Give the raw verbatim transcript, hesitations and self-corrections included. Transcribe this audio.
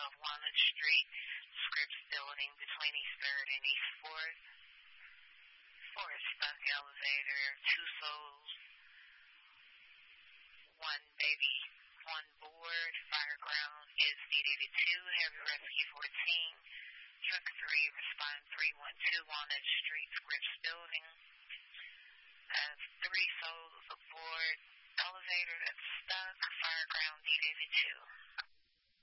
twelve Walnut Street, Scripps Building between East third and East fourth. four stuck elevator, two souls, one baby, one board, fireground is eight eighty-two, heavy rescue fourteen, truck three, respond three one two Walnut Street, Scripps Building. Uh, three souls aboard elevator that's stuck, fireground eight eighty-two.